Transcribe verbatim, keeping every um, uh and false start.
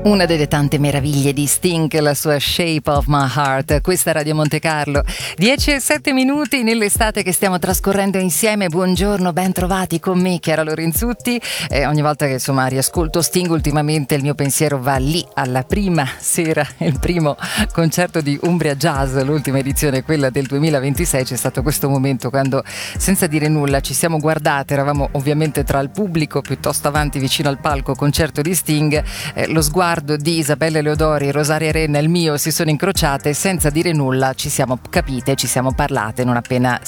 Una delle tante meraviglie di Sting, la sua Shape of My Heart. Questa è Radio Monte Carlo, dieci e sette minuti nell'estate che stiamo trascorrendo insieme. Buongiorno, ben trovati con me Chiara Lorenzutti. Eh, ogni volta che insomma riascolto Sting ultimamente il mio pensiero va lì alla prima sera, il primo concerto di Umbria Jazz, l'ultima edizione, quella del duemilaventisei. C'è stato questo momento quando senza dire nulla ci siamo guardate, eravamo ovviamente tra il pubblico piuttosto avanti vicino al palco concerto di Sting, eh, lo sguardo di Isabella Leodori, Rosaria Renna e il mio si sono incrociate, senza dire nulla ci siamo capite, ci siamo parlate non appena